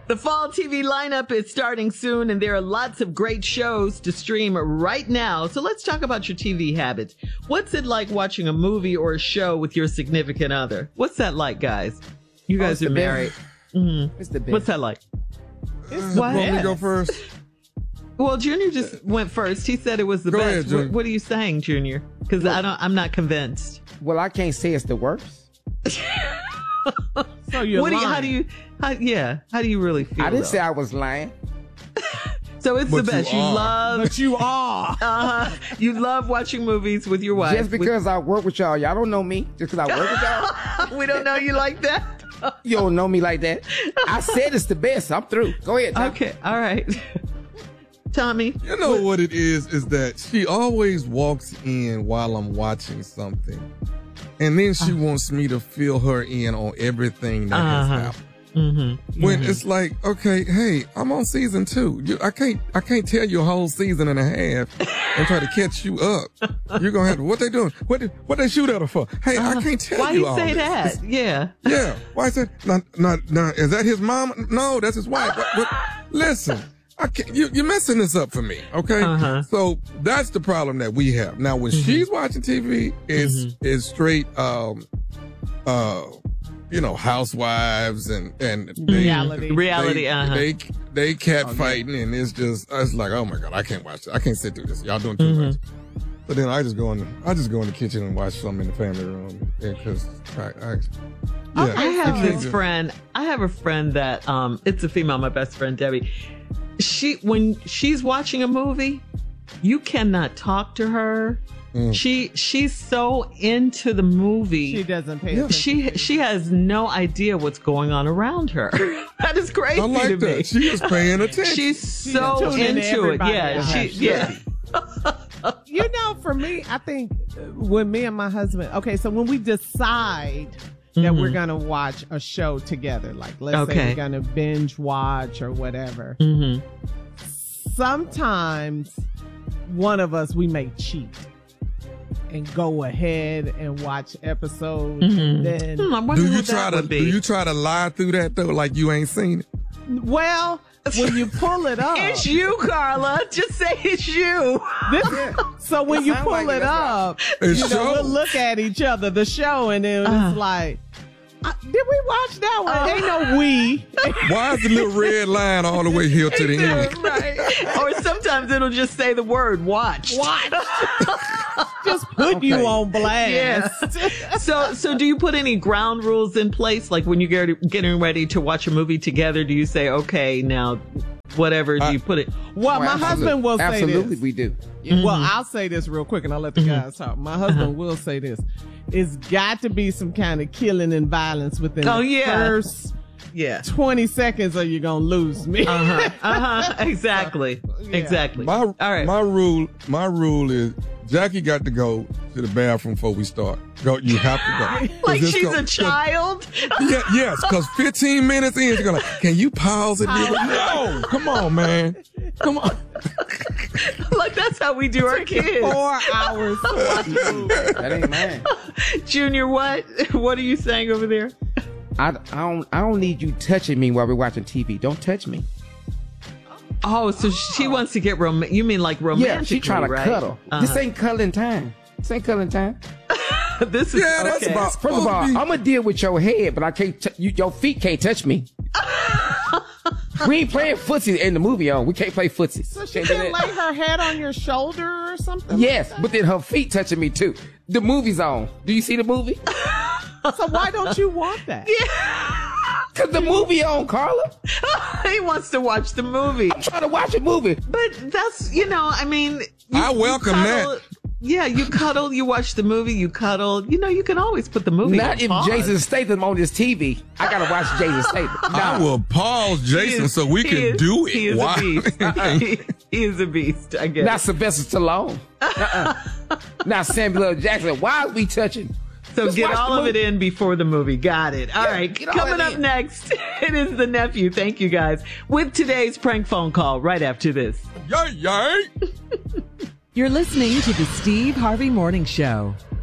The fall TV lineup is starting soon, and there are lots of great shows to stream right now. So let's talk about your TV habits. What's it like watching a movie or a show with your significant other? What's that like, guys? You guys are married. Mm-hmm. It's the best. What's that like? Want me to go first? Well, Junior just went first. He said it was the Go best. ahead, what are you saying, Junior? Because I'm not convinced. Well, I can't say it's the worst. So you're lying. How do you really feel? I didn't say I was lying. So it's But the best. you are. But you are. You love watching movies with your wife. Just because I work with y'all don't know me. Just because I work with y'all. We don't know you like that. You don't know me like that. I said it's the best. I'm through. Go ahead, Tom. Okay. All right. Tommy. You know what it is that she always walks in while I'm watching something. And then she wants me to fill her in on everything that has happened. Mm-hmm. When it's like, okay, hey, I'm on season 2. I can't tell you a whole season and a half and try to catch you up. You're gonna have to, what they doing? What they shoot at her for? Hey, I can't tell Why you you all say this. that? Yeah. Yeah. Why is that? Now, is that his mom? No, that's his wife. But listen, I can't, you're messing this up for me. Okay. So that's the problem that we have. Now, when she's watching TV, it's straight, housewives and reality. They cat fighting, and it's like, oh my God, I can't watch it. I can't sit through this. Y'all doing too much. So then I just go in the kitchen and watch something in the family room because I have this friend. I have a friend that it's a female, my best friend Debbie. When she's watching a movie, you cannot talk to her. She's so into the movie. She doesn't pay attention. She has no idea what's going on around her. That is crazy I like to that. me. She is paying attention. She's so into it. Yeah. You know, for me, I think when me and my husband, so when we decide that we're going to watch a show together, like let's say we're going to binge watch or whatever, sometimes one of us, we may cheat and go ahead and watch episodes. And then do you try to lie through that though, like you ain't seen it? Well, when you pull it up, it's you, Carla. Just say it's you. So when you pull it up, we'll look at each other, the show, and then it's like, did we watch that one? Ain't no we. Why is the little red line all the way here to the end? Right. Or sometimes it'll just say the word watch. Just put you on blast. Yes. So do you put any ground rules in place? Like when you're getting ready to watch a movie together, do you say, okay, now whatever, do you put it? Well, my husband will say this. Absolutely, we do. Well, I'll say this real quick and I'll let the guys talk. My husband will say this. It's got to be some kind of killing and violence within the first 20 seconds or you're going to lose me. Exactly. Exactly. My rule is Jackie got to go to the bathroom before we start. You have to go. Like she's a child? Yes, because 15 minutes in, she's going to can you pause it? No, come on, man. Come on. Like that's how we do our kids. 4 hours to watch a movie. That ain't mine. Junior, what are you saying over there? I don't need you touching me while we're watching TV. Don't touch me. Oh, so she wants to get you mean like romantically, yeah, she trying to cuddle. This ain't cuddling time. This is this is that's about. First of all, I'm gonna deal with your head, but I can't. Your feet can't touch me. We ain't playing footsie in the movie. We can't play footsie. So she can lay her head on your shoulder or something. Yes, but then her feet touching me too. The movie's on. Do you see the movie? So why don't you want that? Yeah. Cause the movie on, Carla. He wants to watch the movie. I'm trying to watch a movie. But that's, I mean. I welcome that. Yeah, you cuddle, you watch the movie, you cuddle. You can always put the movie Not if pause. Jason Statham on this TV. I gotta watch Jason Statham. I will pause Jason so we can do it. He is a beast. He is a beast, I guess. Not Sylvester Stallone. Not Samuel L. Jackson. Why are we touching? So Just get watch all the of it movie. in before the movie. Got it. All right. Coming up next, it is the nephew. Thank you, guys. With today's prank phone call right after this. Yay, yay. You're listening to the Steve Harvey Morning Show.